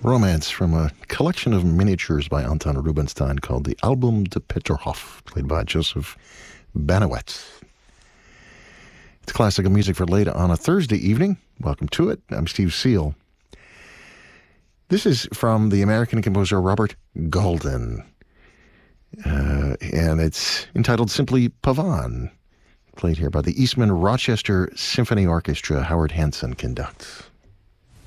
Romance from a collection of miniatures by Anton Rubinstein called the Album de Peterhof, played by Joseph Banowetz. It's classical music for late on a Thursday evening. Welcome to it. I'm Steve Seal. This is from the American composer Robert Golden, and it's entitled simply Pavan, played here by the Eastman Rochester Symphony Orchestra. Howard Hanson conducts.